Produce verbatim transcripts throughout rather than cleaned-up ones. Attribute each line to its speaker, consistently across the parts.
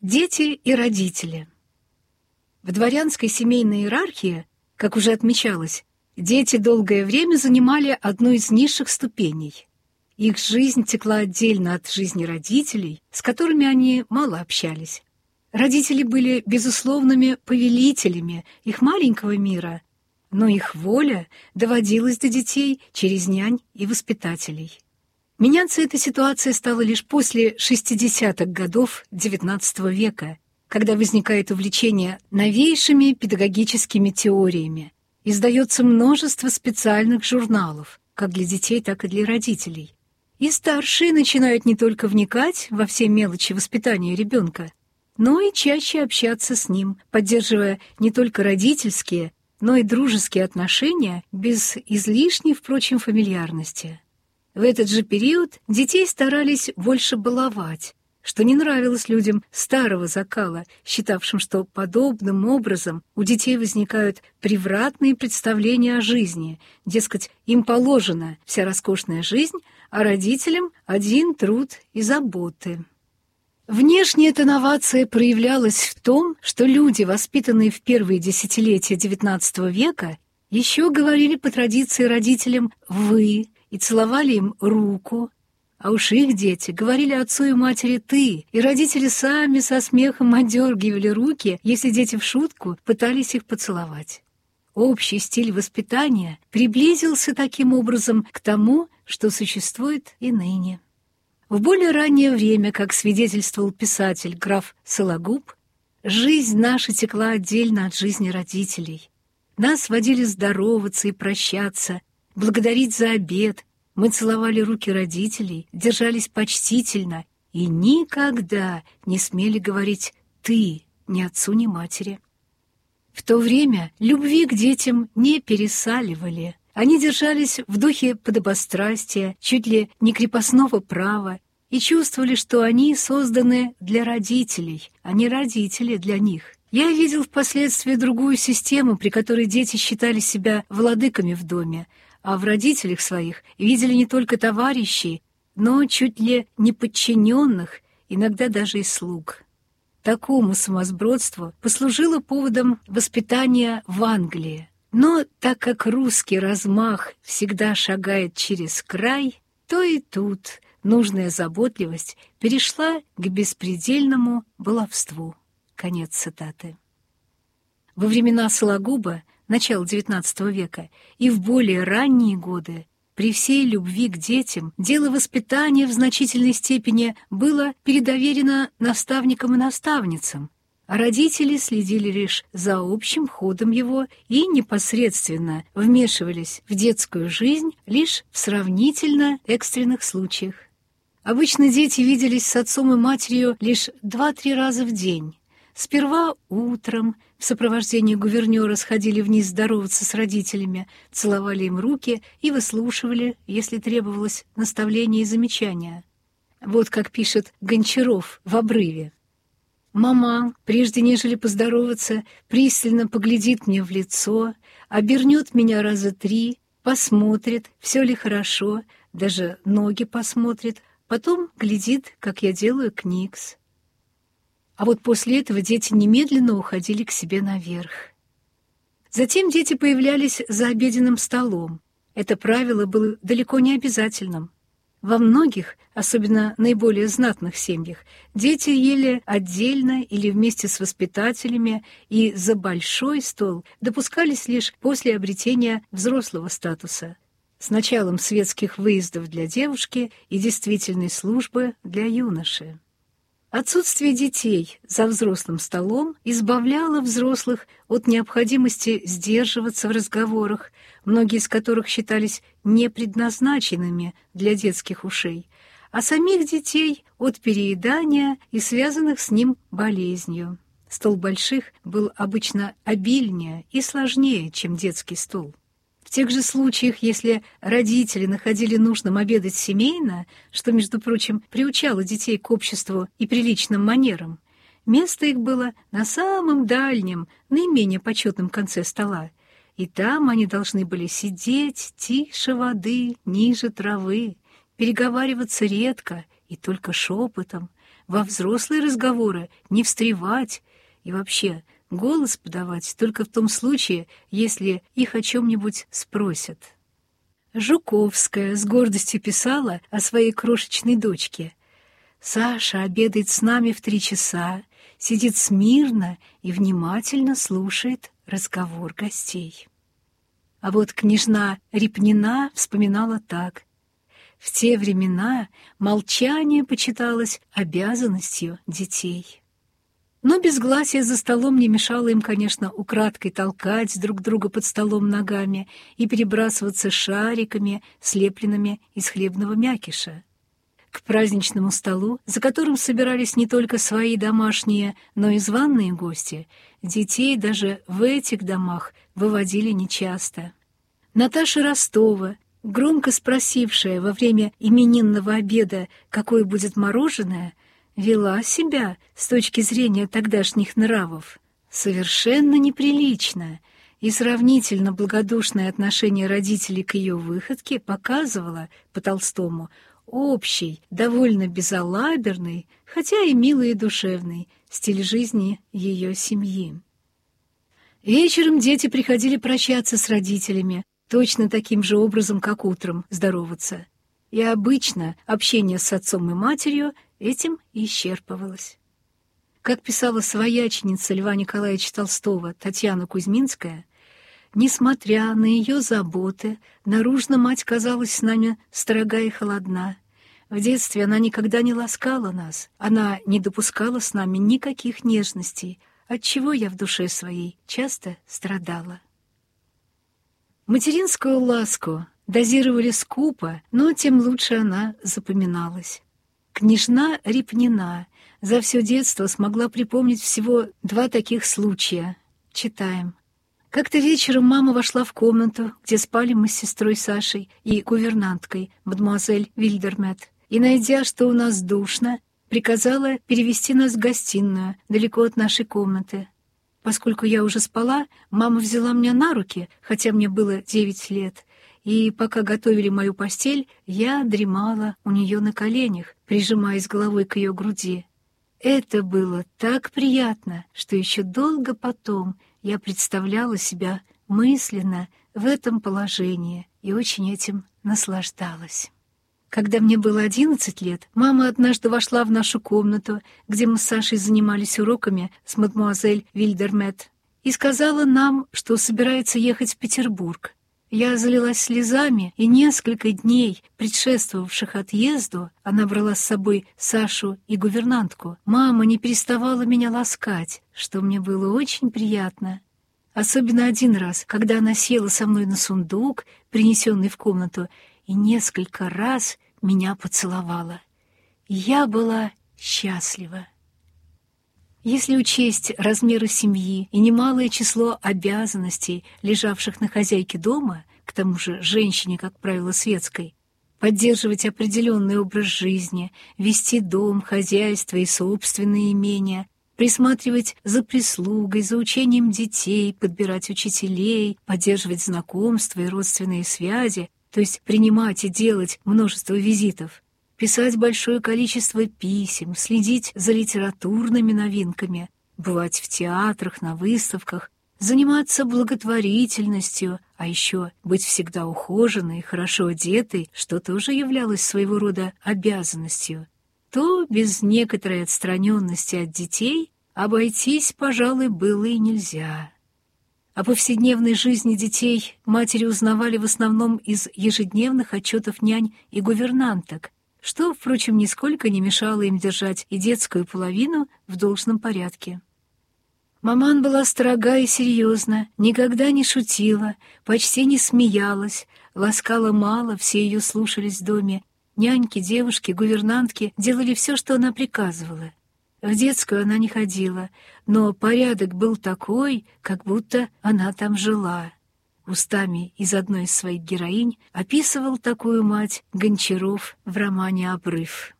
Speaker 1: Дети и родители. В дворянской семейной иерархии, как уже отмечалось, дети долгое время занимали одну из низших ступеней. Их жизнь текла отдельно от жизни родителей, с которыми они мало общались. Родители были безусловными повелителями их маленького мира, но их воля доводилась до детей через нянь и воспитателей. Меняться эта ситуация стала лишь после шестидесятых годов девятнадцатого века, когда возникает увлечение новейшими педагогическими теориями. Издается множество специальных журналов, как для детей, так и для родителей. И старшие начинают не только вникать во все мелочи воспитания ребенка, но и чаще общаться с ним, поддерживая не только родительские, но и дружеские отношения без излишней, впрочем, фамильярности. В этот же период детей старались больше баловать, что не нравилось людям старого закала, считавшим, что подобным образом у детей возникают превратные представления о жизни, дескать, им положена вся роскошная жизнь, а родителям один труд и заботы. Внешне эта новация проявлялась в том, что люди, воспитанные в первые десятилетия девятнадцатого века, еще говорили по традиции родителям «вы», и целовали им руку, а уж их дети говорили отцу и матери «ты», и родители сами со смехом отдергивали руки, если дети в шутку пытались их поцеловать. Общий стиль воспитания приблизился таким образом к тому, что существует и ныне. В более раннее время, как свидетельствовал писатель граф Сологуб, жизнь наша текла отдельно от жизни родителей. Нас водили здороваться и прощаться, благодарить за обед, мы целовали руки родителей, держались почтительно и никогда не смели говорить «ты» ни отцу, ни матери. В то время любви к детям не пересаливали. Они держались в духе подобострастия, чуть ли не крепостного права, и чувствовали, что они созданы для родителей, а не родители для них. Я видел впоследствии другую систему, при которой дети считали себя владыками в доме, а в родителях своих видели не только товарищей, но чуть ли не подчиненных, иногда даже и слуг. Такому сумасбродству послужило поводом воспитания в Англии. Но так как русский размах всегда шагает через край, то и тут нужная заботливость перешла к беспредельному баловству. Конец цитаты. Во времена Сологуба, начала девятнадцатого века, и в более ранние годы, при всей любви к детям, дело воспитания в значительной степени было передоверено наставникам и наставницам, а родители следили лишь за общим ходом его и непосредственно вмешивались в детскую жизнь лишь в сравнительно экстренных случаях. Обычно дети виделись с отцом и матерью лишь два-три раза в день. Сперва утром в сопровождении гувернера сходили вниз здороваться с родителями, целовали им руки и выслушивали, если требовалось, наставления и замечания. Вот как пишет Гончаров в «Обрыве». «Мама, прежде нежели поздороваться, пристально поглядит мне в лицо, обернет меня раза три, посмотрит, все ли хорошо, даже ноги посмотрит, потом глядит, как я делаю кникс». А вот после этого дети немедленно уходили к себе наверх. Затем дети появлялись за обеденным столом. Это правило было далеко не обязательным. Во многих, особенно наиболее знатных семьях, дети ели отдельно или вместе с воспитателями, и за большой стол допускались лишь после обретения взрослого статуса, с началом светских выездов для девушки и действительной службы для юноши. Отсутствие детей за взрослым столом избавляло взрослых от необходимости сдерживаться в разговорах, многие из которых считались непредназначенными для детских ушей, а самих детей от переедания и связанных с ним болезнью. Стол больших был обычно обильнее и сложнее, чем детский стол. В тех же случаях, если родители находили нужным обедать семейно, что, между прочим, приучало детей к обществу и приличным манерам, место их было на самом дальнем, наименее почетном конце стола, и там они должны были сидеть тише воды, ниже травы, переговариваться редко и только шепотом, во взрослые разговоры не встревать и вообще голос подавать только в том случае, если их о чем-нибудь спросят. Жуковская с гордостью писала о своей крошечной дочке: «Саша обедает с нами в три часа, сидит смирно и внимательно слушает разговор гостей». А вот княжна Репнина вспоминала так: «В те времена молчание почиталось обязанностью детей». Но безгласие за столом не мешало им, конечно, украдкой толкать друг друга под столом ногами и перебрасываться шариками, слепленными из хлебного мякиша. К праздничному столу, за которым собирались не только свои домашние, но и званые гости, детей даже в этих домах выводили нечасто. Наташа Ростова, громко спросившая во время именинного обеда, какое будет мороженое, вела себя, с точки зрения тогдашних нравов, совершенно неприлично, и сравнительно благодушное отношение родителей к ее выходке показывало, по Толстому, общий, довольно безалаберный, хотя и милый и душевный, стиль жизни ее семьи. Вечером дети приходили прощаться с родителями, точно таким же образом, как утром здороваться. И обычно общение с отцом и матерью этим и исчерпывалось. Как писала свояченица Льва Николаевича Толстого Татьяна Кузьминская, несмотря на ее заботы, наружно мать казалась с нами строга и холодна. В детстве она никогда не ласкала нас, она не допускала с нами никаких нежностей, отчего я в душе своей часто страдала. Материнскую ласку дозировали скупо, но тем лучше она запоминалась. Княжна Репнина за все детство смогла припомнить всего два таких случая. Читаем. Как-то вечером мама вошла в комнату, где спали мы с сестрой Сашей и гувернанткой, мадемуазель Вильдермет, и, найдя, что у нас душно, приказала перевести нас в гостиную, далеко от нашей комнаты. Поскольку я уже спала, мама взяла меня на руки, хотя мне было девять лет, и пока готовили мою постель, я дремала у нее на коленях, прижимаясь головой к ее груди. Это было так приятно, что еще долго потом я представляла себя мысленно в этом положении и очень этим наслаждалась. Когда мне было одиннадцать лет, мама однажды вошла в нашу комнату, где мы с Сашей занимались уроками с мадемуазель Вильдермет, и сказала нам, что собирается ехать в Петербург. Я залилась слезами, и несколько дней, предшествовавших отъезду, она брала с собой Сашу и гувернантку. Мама не переставала меня ласкать, что мне было очень приятно. Особенно один раз, когда она села со мной на сундук, принесенный в комнату, и несколько раз меня поцеловала. Я была счастлива. Если учесть размеры семьи и немалое число обязанностей, лежавших на хозяйке дома, к тому же женщине, как правило, светской, поддерживать определенный образ жизни, вести дом, хозяйство и собственные имения, присматривать за прислугой, за учением детей, подбирать учителей, поддерживать знакомства и родственные связи, то есть принимать и делать множество визитов, писать большое количество писем, следить за литературными новинками, бывать в театрах, на выставках, заниматься благотворительностью, а еще быть всегда ухоженной, хорошо одетой, что тоже являлось своего рода обязанностью, то без некоторой отстраненности от детей обойтись, пожалуй, было и нельзя. О повседневной жизни детей матери узнавали в основном из ежедневных отчетов нянь и гувернанток, что, впрочем, нисколько не мешало им держать и детскую половину в должном порядке. Маман была строга и серьезна, никогда не шутила, почти не смеялась, ласкала мало, все ее слушались в доме. Няньки, девушки, гувернантки делали все, что она приказывала. В детскую она не ходила, но порядок был такой, как будто она там жила. Устами из одной из своих героинь описывал такую мать Гончаров в романе «Обрыв».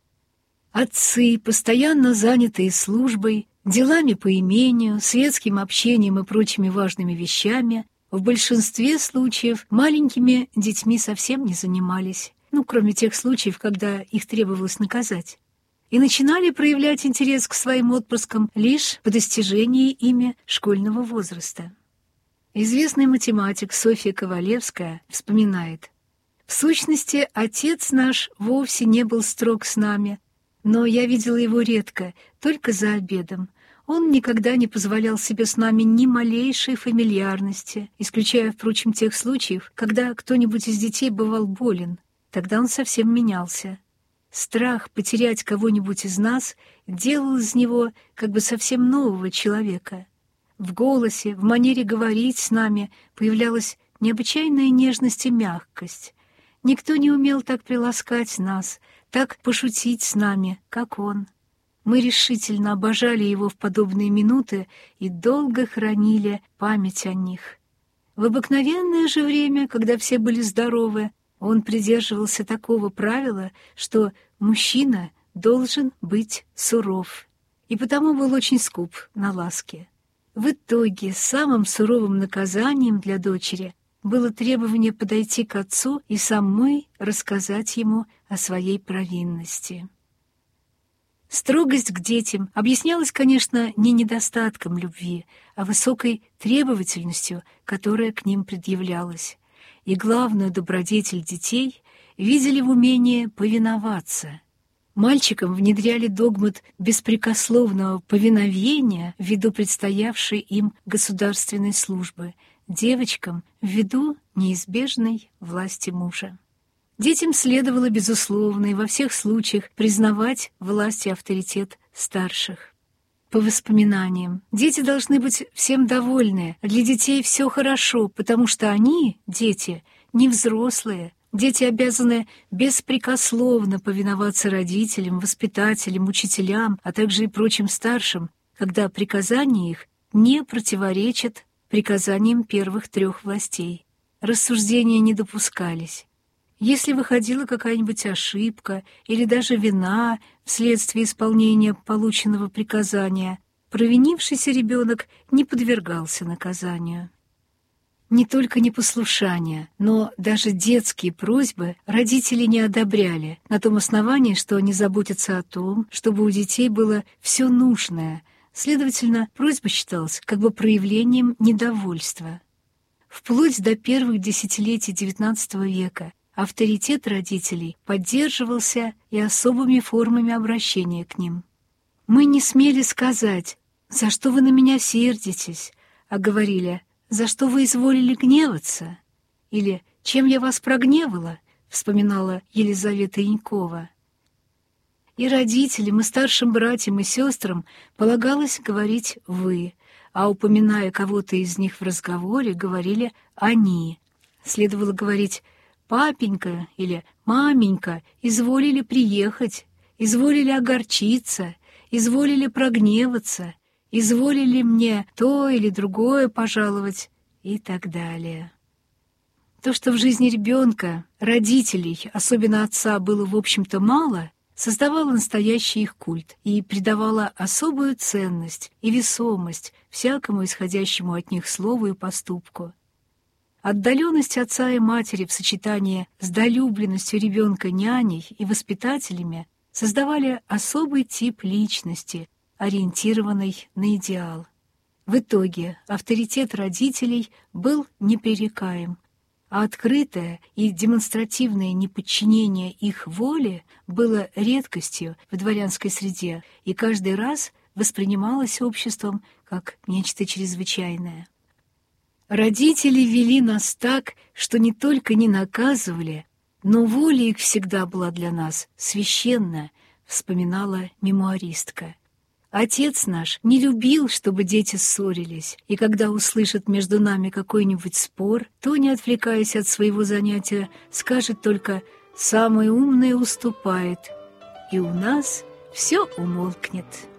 Speaker 1: Отцы, постоянно занятые службой, делами по имению, светским общением и прочими важными вещами, в большинстве случаев маленькими детьми совсем не занимались, ну, кроме тех случаев, когда их требовалось наказать. и начинали проявлять интерес к своим отпрыскам лишь по достижении ими школьного возраста. Известный математик Софья Ковалевская вспоминает: «В сущности, отец наш вовсе не был строг с нами, но я видела его редко, только за обедом. Он никогда не позволял себе с нами ни малейшей фамильярности, исключая, впрочем, тех случаев, когда кто-нибудь из детей бывал болен. Тогда он совсем менялся. Страх потерять кого-нибудь из нас делал из него как бы совсем нового человека. В голосе, в манере говорить с нами появлялась необычайная нежность и мягкость. Никто не умел так приласкать нас, так пошутить с нами, как он. Мы решительно обожали его в подобные минуты и долго хранили память о них. В обыкновенное же время, когда все были здоровы, он придерживался такого правила, что мужчина должен быть суров, и потому был очень скуп на ласки. В итоге самым суровым наказанием для дочери было требование подойти к отцу и самой рассказать ему о своей провинности. Строгость к детям объяснялась, конечно, не недостатком любви, а высокой требовательностью, которая к ним предъявлялась. И главную добродетель детей видели в умении повиноваться. Мальчикам внедряли догмат беспрекословного повиновения ввиду предстоявшей им государственной службы, девочкам — ввиду неизбежной власти мужа. Детям следовало, безусловно, и во всех случаях признавать власть и авторитет старших. По воспоминаниям, дети должны быть всем довольны, а для детей все хорошо, потому что они, дети, не взрослые. Дети обязаны беспрекословно повиноваться родителям, воспитателям, учителям, а также и прочим старшим, когда приказания их не противоречат приказаниям первых трех властей. Рассуждения не допускались. Если выходила какая-нибудь ошибка или даже вина вследствие исполнения полученного приказания, провинившийся ребенок не подвергался наказанию. Не только непослушание, но даже детские просьбы родители не одобряли на том основании, что они заботятся о том, чтобы у детей было все нужное. Следовательно, просьба считалась как бы проявлением недовольства. Вплоть до первых десятилетий девятнадцатого века авторитет родителей поддерживался и особыми формами обращения к ним. Мы не смели сказать: «За что вы на меня сердитесь?», а говорили: «За что вы изволили гневаться?» Или «Чем я вас прогневала?», вспоминала Елизавета Янькова. И родителям, и старшим братьям и сестрам полагалось говорить «вы», а упоминая кого-то из них в разговоре, говорили «они». Следовало говорить: «Папенька» или «маменька» изволили приехать, изволили огорчиться, изволили прогневаться, изволили мне то или другое пожаловать и так далее. То, что в жизни ребенка, родителей, особенно отца, было, в общем-то, мало, создавало настоящий их культ и придавало особую ценность и весомость всякому исходящему от них слову и поступку. Отдаленность отца и матери в сочетании с долюбленностью ребенка няней и воспитателями создавали особый тип личности, ориентированной на идеал. В итоге авторитет родителей был непререкаем, а открытое и демонстративное неподчинение их воле было редкостью в дворянской среде и каждый раз воспринималось обществом как нечто чрезвычайное. Родители вели нас так, что не только не наказывали, но воля их всегда была для нас священна, вспоминала мемуаристка. Отец наш не любил, чтобы дети ссорились, и когда услышит между нами какой-нибудь спор, то, не отвлекаясь от своего занятия, скажет только «самый умный уступает», и у нас все умолкнет.